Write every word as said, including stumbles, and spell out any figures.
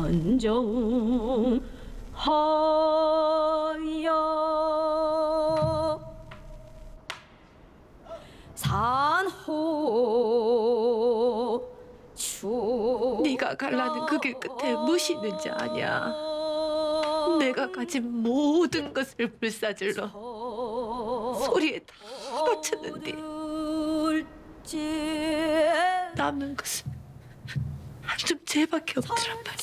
단정하여 산호 추 네가 갈라는 그 길 끝에 무엇이 있는지 아냐? 내가 가진 모든 것을 불사질러 소리에 다 바쳤는데 남는 것은 한 줌 재밖에 없더란 말이야.